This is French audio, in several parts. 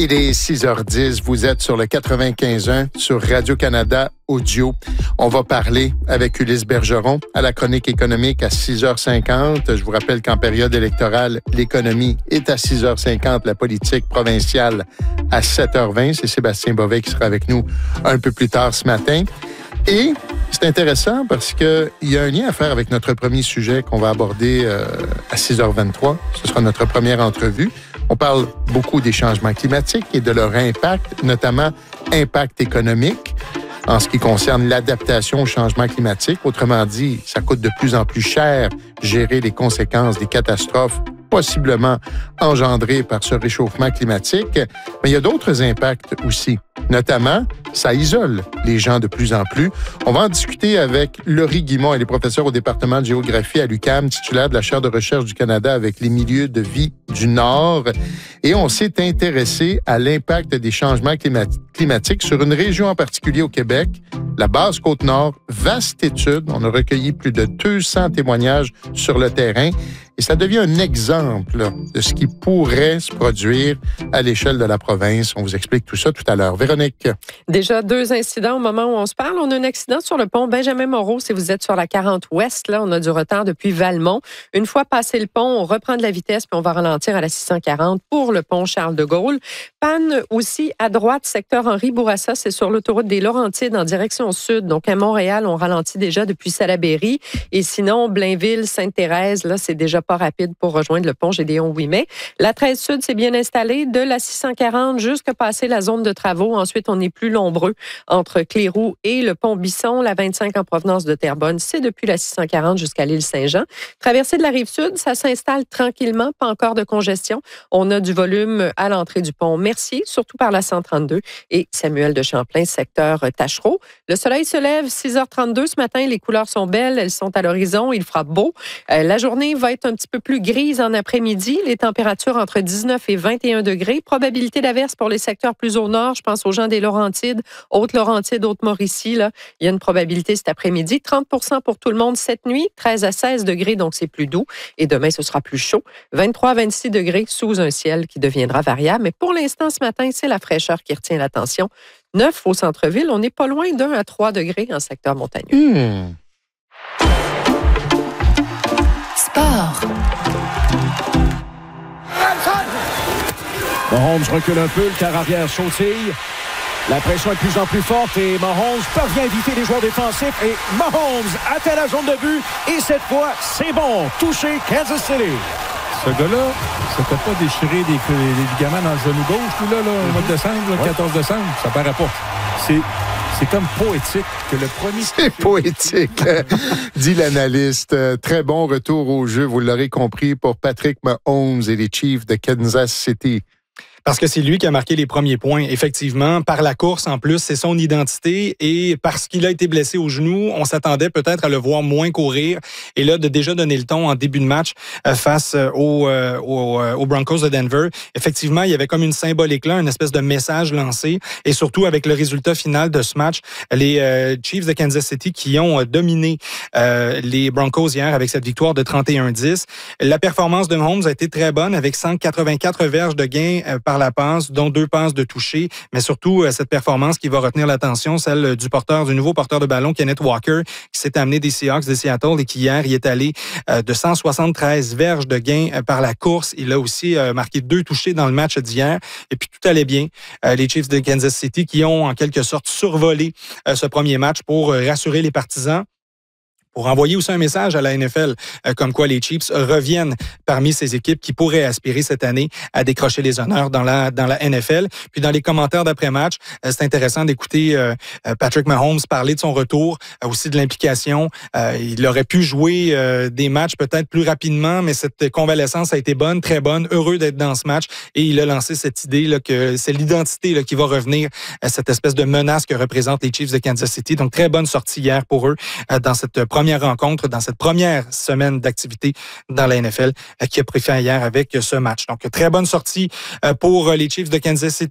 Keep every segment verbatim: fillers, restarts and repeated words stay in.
Il est six heures dix, vous êtes sur le quatre-vingt-quinze un sur Radio-Canada Audio. On va parler avec Ulysse Bergeron à la chronique économique à six heures cinquante. Je vous rappelle qu'en période électorale, l'économie est à six heures cinquante, la politique provinciale à sept heures vingt. C'est Sébastien Bovet qui sera avec nous un peu plus tard ce matin. Et c'est intéressant parce qu'il y a un lien à faire avec notre premier sujet qu'on va aborder euh, à six heures vingt-trois. Ce sera notre première entrevue. On parle beaucoup des changements climatiques et de leur impact, notamment impact économique en ce qui concerne l'adaptation au changement climatique. Autrement dit, ça coûte de plus en plus cher gérer les conséquences des catastrophes possiblement engendrées par ce réchauffement climatique. Mais il y a d'autres impacts aussi. Notamment, ça isole les gens de plus en plus. On va en discuter avec Laurie Guimond. Elle est professeure au département de géographie à l'U Q A M, titulaire de la chaire de recherche du Canada avec les milieux de vie du Nord. Et on s'est intéressé à l'impact des changements climatiques sur une région en particulier au Québec, la Basse-Côte-Nord. Vaste étude. On a recueilli plus de deux cents témoignages sur le terrain. Et ça devient un exemple là, de ce qui pourrait se produire à l'échelle de la province. On vous explique tout ça tout à l'heure. Véronique. Déjà deux incidents au moment où on se parle. On a un accident sur le pont Benjamin-Moreau. Si vous êtes sur la quarante ouest, là, on a du retard depuis Valmont. Une fois passé le pont, on reprend de la vitesse puis on va ralentir à la six cent quarante pour le pont Charles-de-Gaulle. Panne aussi à droite, secteur Henri Bourassa. C'est sur l'autoroute des Laurentides en direction sud. Donc à Montréal, on ralentit déjà depuis Salaberry. Et sinon, Blainville, Sainte-Thérèse, là, c'est déjà pas rapide pour rejoindre le pont Gédéon Ouimet. La treize sud, c'est bien installé de la six cent quarante jusqu'à passer la zone de travaux. Ensuite, on est plus nombreux entre Cléroux et le pont Bisson. La vingt-cinq en provenance de Terrebonne, c'est depuis la six cent quarante jusqu'à l'île Saint-Jean. Traversée de la Rive-Sud, ça s'installe tranquillement, pas encore de congestion. On a du volume à l'entrée du pont Mercier, surtout par la cent trente-deux et Samuel de Champlain, secteur Tachereau. Le soleil se lève, six heures trente-deux ce matin. Les couleurs sont belles, elles sont à l'horizon. Il fera beau. Euh, la journée va être un petit peu plus grise en après-midi. Les températures entre dix-neuf et vingt et un degrés. Probabilité d'averse pour les secteurs plus au nord. Je pense aux gens des Laurentides, Haute-Laurentides, Haute-Mauricie. Là, il y a une probabilité cet après-midi. trente pour cent pour tout le monde cette nuit. treize à seize degrés, donc c'est plus doux. Et demain, ce sera plus chaud. vingt-trois à vingt-six degrés sous un ciel qui deviendra variable. Mais pour l'instant, ce matin, c'est la fraîcheur qui retient l'attention. neuf au centre-ville. On n'est pas loin d'un à trois degrés en secteur montagneux. Mmh. Sport. Mahomes recule un peu, le quart arrière sautille. La pression est de plus en plus forte et Mahomes parvient à éviter les joueurs défensifs. Et Mahomes atteint la zone de but. Et cette fois, c'est bon. Touché Kansas City. Ce gars-là, ça t'a pas déchiré des, des ligaments dans le genou gauche, tout là, là au mois de décembre, le ouais. quatorze décembre. Ça paraît pas. C'est... C'est comme poétique que le premier... C'est poétique, dit l'analyste. Très bon retour au jeu, vous l'aurez compris, pour Patrick Mahomes et les Chiefs de Kansas City. Parce que c'est lui qui a marqué les premiers points, effectivement. Par la course, en plus, c'est son identité. Et parce qu'il a été blessé au genou, on s'attendait peut-être à le voir moins courir. Et là, de déjà donner le ton en début de match euh, face aux, euh, aux, euh, aux Broncos de Denver. Effectivement, il y avait comme une symbolique là, une espèce de message lancé. Et surtout, avec le résultat final de ce match, les euh, Chiefs de Kansas City qui ont euh, dominé euh, les Broncos hier avec cette victoire de trente et un dix. La performance de Mahomes a été très bonne avec cent quatre-vingt-quatre verges de gain euh, par la passe, dont deux passes de toucher, mais surtout cette performance qui va retenir l'attention, celle du porteur, du nouveau porteur de ballon, Kenneth Walker, qui s'est amené des Seahawks de Seattle et qui hier y est allé de cent soixante-treize verges de gain par la course. Il a aussi marqué deux touchés dans le match d'hier et puis tout allait bien. Les Chiefs de Kansas City qui ont en quelque sorte survolé ce premier match pour rassurer les partisans, pour envoyer aussi un message à la N F L, euh, comme quoi les Chiefs reviennent parmi ces équipes qui pourraient aspirer cette année à décrocher les honneurs dans la dans la N F L. Puis dans les commentaires d'après-match, euh, c'est intéressant d'écouter euh, Patrick Mahomes parler de son retour, euh, aussi de l'implication. Euh, il aurait pu jouer euh, des matchs peut-être plus rapidement, mais cette convalescence a été bonne, très bonne, heureux d'être dans ce match. Et il a lancé cette idée là que c'est l'identité là, qui va revenir à cette espèce de menace que représentent les Chiefs de Kansas City. Donc très bonne sortie hier pour eux euh, dans cette première première rencontre dans cette première semaine d'activité dans la N F L qui a pris fin hier avec ce match. Donc, très bonne sortie pour les Chiefs de Kansas City.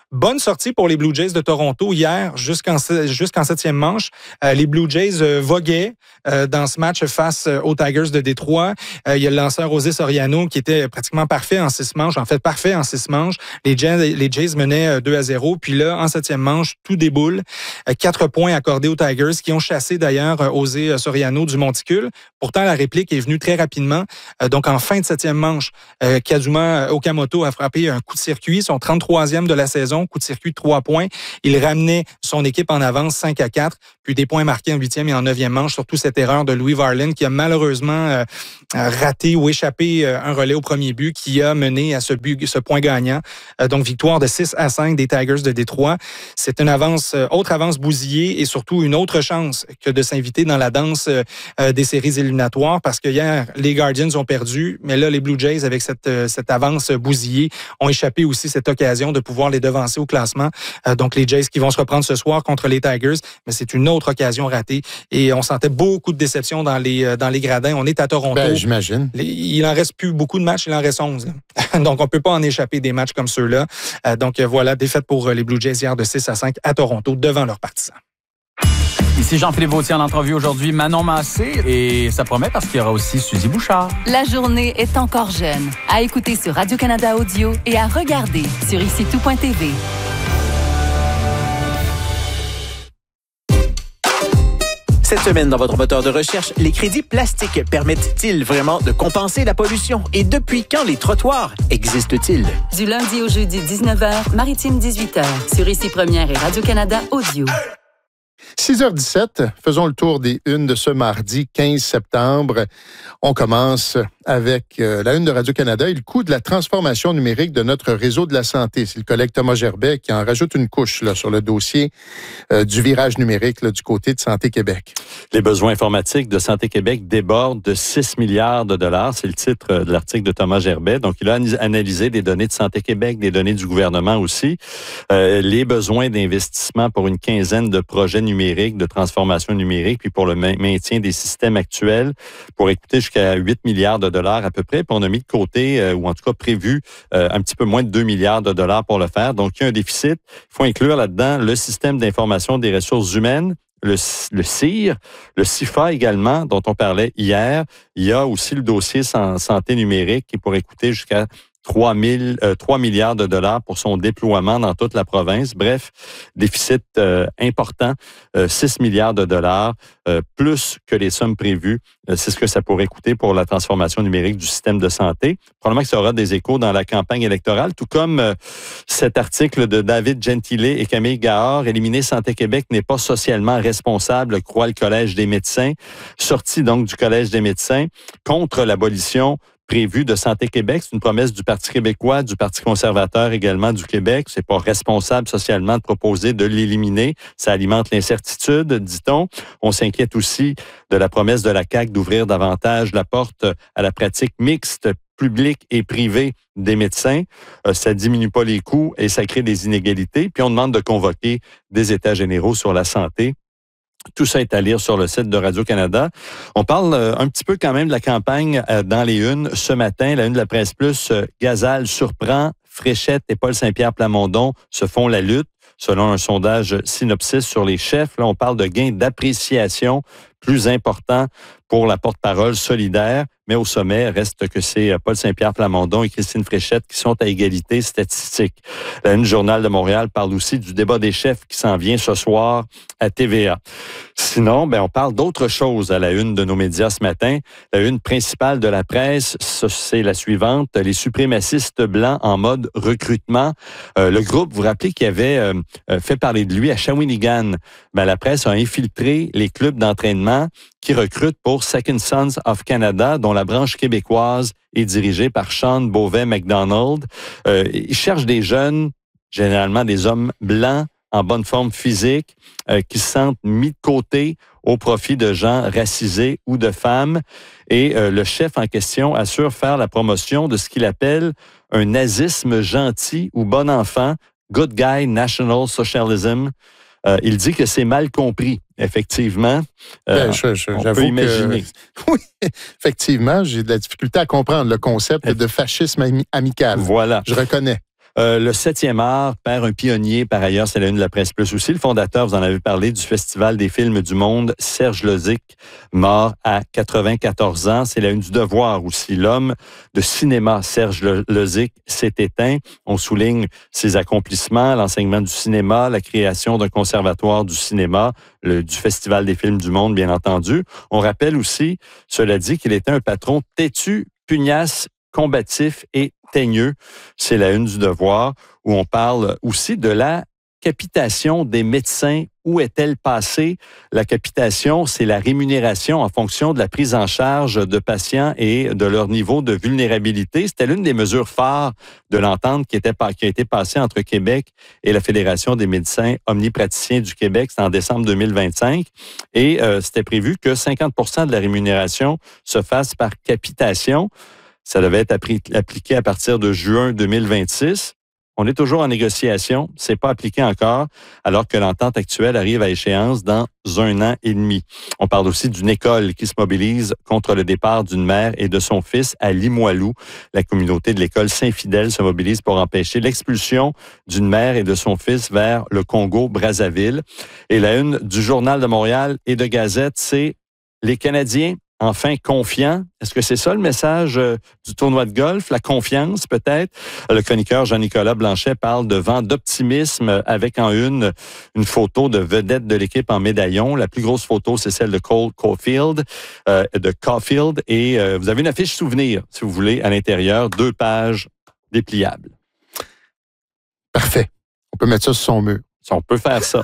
Bonne sortie pour les Blue Jays de Toronto hier, jusqu'en, jusqu'en septième manche. Euh, les Blue Jays euh, voguaient euh, dans ce match face euh, aux Tigers de Détroit. Euh, il y a le lanceur José Soriano qui était pratiquement parfait en six manches, en fait parfait en six manches. Les Jays, les Jays menaient euh, deux à zéro. Puis là, en septième manche, tout déboule. Euh, quatre points accordés aux Tigers qui ont chassé d'ailleurs euh, José euh, Soriano du monticule. Pourtant, la réplique est venue très rapidement. Euh, donc, en fin de septième manche, euh, Kazuma Okamoto a frappé un coup de circuit, son trente-troisième de la saison, coup de circuit de trois points. Il ramenait son équipe en avance cinq à quatre, puis des points marqués en huitième et en neuvième manche, surtout cette erreur de Louis Varland qui a malheureusement euh, raté ou échappé euh, un relais au premier but qui a mené à ce but, ce point gagnant. Euh, donc, victoire de six à cinq des Tigers de Détroit. C'est une avance, euh, autre avance bousillée et surtout une autre chance que de s'inviter dans la danse euh, des séries éliminatoires parce que hier, les Guardians ont perdu, mais là, les Blue Jays, avec cette, euh, cette avance bousillée, ont échappé aussi cette occasion de pouvoir les devancer au classement. Euh, donc, les Jays qui vont se reprendre ce soir contre les Tigers, mais c'est une autre occasion ratée et on sentait beaucoup de déception dans les, euh, dans les gradins. On est à Toronto. Ben, j'imagine. Les, il en reste plus beaucoup de matchs, il en reste onze. Donc, on peut pas en échapper des matchs comme ceux-là. Euh, donc, euh, voilà, défaite pour euh, les Blue Jays hier de six à cinq à Toronto devant leurs partisans. Ici Jean-Philippe Vautier en entrevue aujourd'hui, Manon Massé, et ça promet parce qu'il y aura aussi Suzy Bouchard. La journée est encore jeune. À écouter sur Radio-Canada Audio et à regarder sur ici tout point t v. Cette semaine, dans votre moteur de recherche, les crédits plastiques permettent-ils vraiment de compenser la pollution? Et depuis quand les trottoirs existent-ils? Du lundi au jeudi, dix-neuf heures, Maritime dix-huit heures, sur Ici Première et Radio-Canada Audio. six heures dix-sept, faisons le tour des unes de ce mardi quinze septembre. On commence avec euh, la une de Radio-Canada et le coût de la transformation numérique de notre réseau de la santé. C'est le collègue Thomas Gerbet qui en rajoute une couche là, sur le dossier euh, du virage numérique là, du côté de Santé Québec. Les besoins informatiques de Santé Québec débordent de six milliards de dollars. C'est le titre de l'article de Thomas Gerbet. Donc, il a analysé des données de Santé Québec, des données du gouvernement aussi, euh, les besoins d'investissement pour une quinzaine de projets numériques, de transformation numérique, puis pour le maintien des systèmes actuels, pour écouter jusqu'à huit milliards de dollars à peu près. Puis on a mis de côté, euh, ou en tout cas prévu, euh, un petit peu moins de deux milliards de dollars pour le faire. Donc, il y a un déficit. Il faut inclure là-dedans le système d'information des ressources humaines, le, le C I R, le C I F A également, dont on parlait hier. Il y a aussi le dossier sans, santé numérique qui pourrait coûter jusqu'à trois milliards de dollars pour son déploiement dans toute la province. Bref, déficit euh, important, euh, six milliards de dollars, euh, plus que les sommes prévues. Euh, c'est ce que ça pourrait coûter pour la transformation numérique du système de santé. Probablement que ça aura des échos dans la campagne électorale, tout comme euh, cet article de David Gentile et Camille Gahard, « Éliminer Santé Québec n'est pas socialement responsable », croit le Collège des médecins, sorti donc du Collège des médecins contre l'abolition prévu de Santé Québec. C'est une promesse du Parti québécois, du Parti conservateur également du Québec. C'est pas responsable socialement de proposer de l'éliminer. Ça alimente l'incertitude, dit-on. On s'inquiète aussi de la promesse de la C A Q d'ouvrir davantage la porte à la pratique mixte publique et privée des médecins. Euh, ça diminue pas les coûts et ça crée des inégalités. Puis on demande de convoquer des états généraux sur la santé. Tout ça est à lire sur le site de Radio-Canada. On parle euh, un petit peu quand même de la campagne euh, dans les unes ce matin. La une de la Presse Plus, euh, Gazal surprend, Fréchette et Paul Saint-Pierre Plamondon se font la lutte. Selon un sondage Synopsis sur les chefs, là, on parle de gains d'appréciation plus importants pour la porte-parole solidaire. Mais au sommet, reste que c'est Paul Saint-Pierre Plamondon et Christine Fréchette qui sont à égalité statistique. La Une Journal de Montréal parle aussi du débat des chefs qui s'en vient ce soir à T V A. Sinon, ben, on parle d'autre chose à la une de nos médias ce matin. La une principale de la presse, c'est la suivante. Les suprémacistes blancs en mode recrutement. Euh, le groupe, vous vous rappelez qu'il avait euh, fait parler de lui à Shawinigan. Ben, la presse a infiltré les clubs d'entraînement qui recrutent pour Second Sons of Canada, dont la branche québécoise est dirigée par Sean Beauvais-McDonald. Euh, ils cherchent des jeunes, généralement des hommes blancs, en bonne forme physique, euh, qui se sentent mis de côté au profit de gens racisés ou de femmes. Et euh, le chef en question assure faire la promotion de ce qu'il appelle un nazisme gentil ou bon enfant, Good Guy National Socialism. Euh, il dit que c'est mal compris, effectivement. Euh, ben, je, je, on j'avoue peut imaginer. Que, oui, effectivement, j'ai de la difficulté à comprendre le concept de fascisme ami- amical. Voilà. Je reconnais. Euh, le septième art perd un pionnier, par ailleurs, c'est la une de la Presse Plus aussi. Le fondateur, vous en avez parlé, du Festival des films du monde, Serge Lozic, mort à quatre-vingt-quatorze ans. C'est la une du Devoir aussi. L'homme de cinéma, Serge Lozic, s'est éteint. On souligne ses accomplissements, l'enseignement du cinéma, la création d'un conservatoire du cinéma, le, du Festival des films du monde, bien entendu. On rappelle aussi, cela dit, qu'il était un patron têtu, pugnace, combatif et teigneux. C'est la une du Devoir où on parle aussi de la capitation des médecins. Où est-elle passée? La capitation, c'est la rémunération en fonction de la prise en charge de patients et de leur niveau de vulnérabilité. C'était l'une des mesures phares de l'entente qui, était, qui a été passée entre Québec et la Fédération des médecins omnipraticiens du Québec. C'était en décembre deux mille vingt-cinq. Et euh, c'était prévu que cinquante pour cent de la rémunération se fasse par capitation. Ça devait être appliqué à partir de juin deux mille vingt-six. On est toujours en négociation. C'est pas appliqué encore, alors que l'entente actuelle arrive à échéance dans un an et demi. On parle aussi d'une école qui se mobilise contre le départ d'une mère et de son fils à Limoilou. La communauté de l'école Saint-Fidèle se mobilise pour empêcher l'expulsion d'une mère et de son fils vers le Congo-Brazzaville. Et la une du Journal de Montréal et de Gazette, c'est les Canadiens enfin confiants. Est-ce que c'est ça le message euh, du tournoi de golf? La confiance, peut-être? Le chroniqueur Jean-Nicolas Blanchet parle de vent d'optimisme avec en une une photo de vedette de l'équipe en médaillon. La plus grosse photo, c'est celle de Cole Caulfield, euh, de Caulfield. Et euh, vous avez une affiche souvenir, si vous voulez, à l'intérieur. Deux pages dépliables. Parfait. On peut mettre ça sur son mur. On peut faire ça.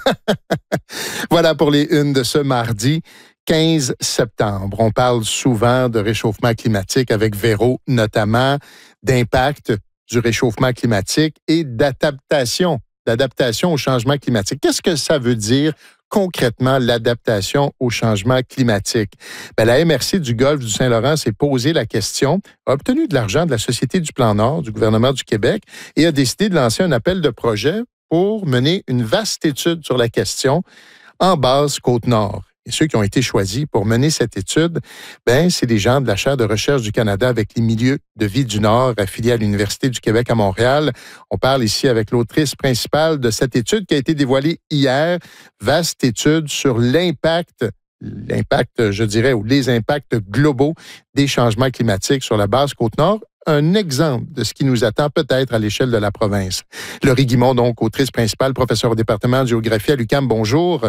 Voilà pour les unes de ce mardi quinze septembre. On parle souvent de réchauffement climatique avec Véro, notamment d'impact du réchauffement climatique et d'adaptation, d'adaptation au changement climatique. Qu'est-ce que ça veut dire concrètement, l'adaptation au changement climatique? Bien, la M R C du Golfe du Saint-Laurent s'est posé la question, a obtenu de l'argent de la Société du Plan Nord, du gouvernement du Québec, et a décidé de lancer un appel de projet pour mener une vaste étude sur la question en Basse-Côte-Nord. Et ceux qui ont été choisis pour mener cette étude, ben, c'est des gens de la Chaire de recherche du Canada avec les milieux de vie du Nord, affiliés à l'Université du Québec à Montréal. On parle ici avec l'autrice principale de cette étude qui a été dévoilée hier. Vaste étude sur l'impact, l'impact, je dirais, ou les impacts globaux des changements climatiques sur la Basse-Côte-Nord. Un exemple de ce qui nous attend peut-être à l'échelle de la province. Laurie Guimond, donc, autrice principale, professeure au département de géographie à l'U Q A M. Bonjour.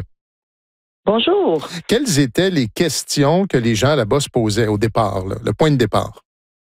Bonjour. Quelles étaient les questions que les gens là-bas se posaient au départ, là, le point de départ?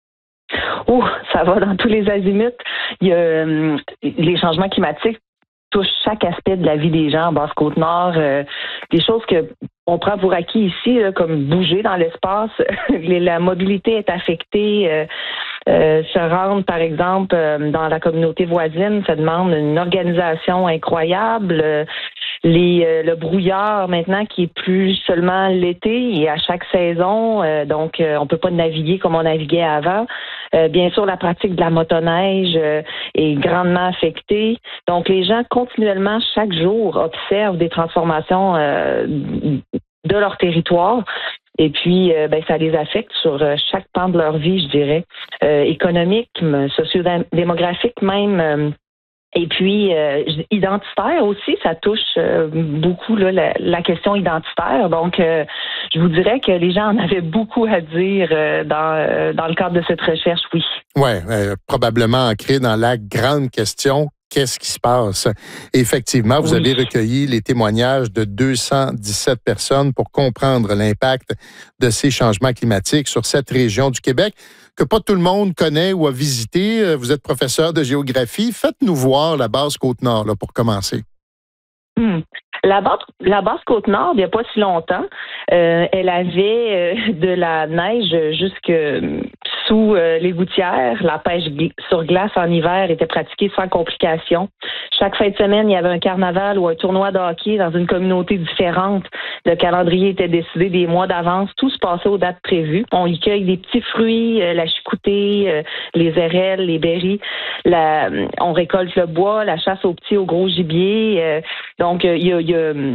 Oh, ça va dans tous les azimuts. Il y a, euh, les changements climatiques touchent chaque aspect de la vie des gens en Basse-Côte-Nord. Euh, des choses que on prend pour acquis ici, là, comme bouger dans l'espace. La mobilité est affectée. Euh, euh, se rendre, par exemple, euh, dans la communauté voisine, ça demande une organisation incroyable. Euh, Les, euh, le brouillard maintenant qui est plus seulement l'été et à chaque saison, euh, donc euh, on peut pas naviguer comme on naviguait avant. Euh, bien sûr, la pratique de la motoneige euh, est grandement affectée. Donc les gens continuellement chaque jour observent des transformations euh, de leur territoire. Et puis, euh, ben, ça les affecte sur euh, chaque pan de leur vie, je dirais, euh, économique, socio-démographique même. Euh, Et puis, euh, identitaire aussi, ça touche euh, beaucoup là, la, la question identitaire. Donc, euh, je vous dirais que les gens en avaient beaucoup à dire euh, dans, euh, dans le cadre de cette recherche, oui. Oui, euh, probablement ancré dans la grande question, qu'est-ce qui se passe? Et effectivement, vous oui. avez recueilli les témoignages de deux cent dix-sept personnes pour comprendre l'impact de ces changements climatiques sur cette région du Québec que pas tout le monde connaît ou a visité. Vous êtes professeur de géographie. Faites-nous voir la Basse-Côte-Nord là, pour commencer. Hmm. La basse, la Basse-Côte-Nord, il n'y a pas si longtemps, euh, elle avait euh, de la neige jusque sous euh, les gouttières. La pêche gl- sur glace en hiver était pratiquée sans complications. Chaque fin de semaine, il y avait un carnaval ou un tournoi de hockey dans une communauté différente. Le calendrier était décidé des mois d'avance. Tout se passait aux dates prévues. On y cueille des petits fruits, euh, la chicoutée, euh, les érelles, les berries. La, on récolte le bois, la chasse aux petits, au gros gibier. Euh, donc, il y a, y a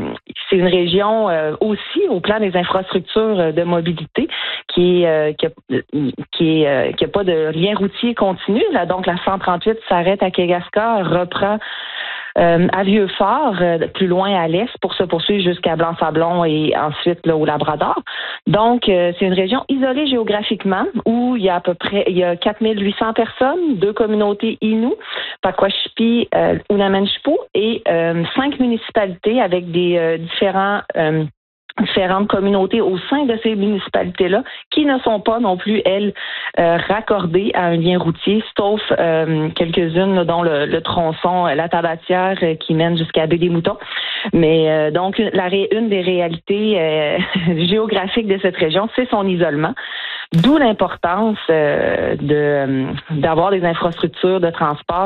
c'est une région euh, aussi au plan des infrastructures de mobilité qui est euh, qui a, qui est euh, qui a pas de lien routier continu. Là, donc la cent trente-huit s'arrête à Kegaska, reprend Euh, à Vieux-Fort, euh, plus loin à l'est, pour se poursuivre jusqu'à Blanc-Sablon et ensuite là, au Labrador. Donc, euh, c'est une région isolée géographiquement où il y a à peu près il y a quatre mille huit cents personnes, deux communautés Innu, Pakwashipi, euh, Unamenshpo et euh, cinq municipalités avec des euh, différents euh, différentes communautés au sein de ces municipalités-là qui ne sont pas non plus, elles, euh, raccordées à un lien routier, sauf euh, quelques-unes là, dont le, le tronçon, la tabatière euh, qui mène jusqu'à Baie-des-Moutons. Mais euh, donc, la ré, une des réalités euh, géographiques de cette région, c'est son isolement. D'où l'importance euh, de d'avoir des infrastructures de transport